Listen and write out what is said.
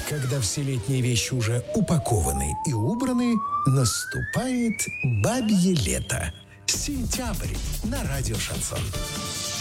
Когда все летние вещи уже упакованы и убраны, наступает бабье лето. Сентябрь на радио «Шансон».